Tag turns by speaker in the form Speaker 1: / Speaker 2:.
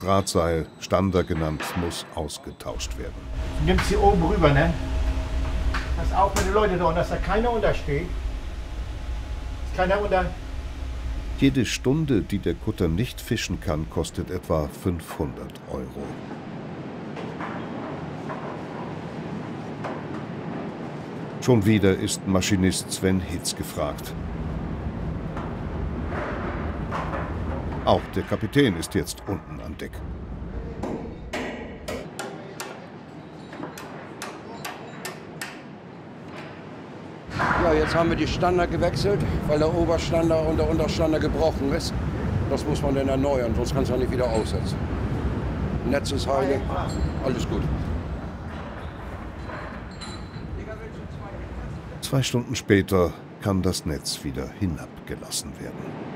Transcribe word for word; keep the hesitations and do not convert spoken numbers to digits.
Speaker 1: Drahtseil, Stander genannt, muss ausgetauscht werden.
Speaker 2: Du nimmst sie oben rüber, ne? Pass auf mit den Leuten da, dass da keiner untersteht. Ist keiner unter.
Speaker 1: Jede Stunde, die der Kutter nicht fischen kann, kostet etwa fünfhundert Euro. Schon wieder ist Maschinist Sven Hitz gefragt. Auch der Kapitän ist jetzt unten an Deck.
Speaker 3: Ja, jetzt haben wir die Stander gewechselt, weil der Oberstander und der Unterstander gebrochen ist. Das muss man dann erneuern, sonst kann es ja nicht wieder aussetzen. Netz ist heilig, alles gut.
Speaker 1: Zwei Stunden später kann das Netz wieder hinabgelassen werden.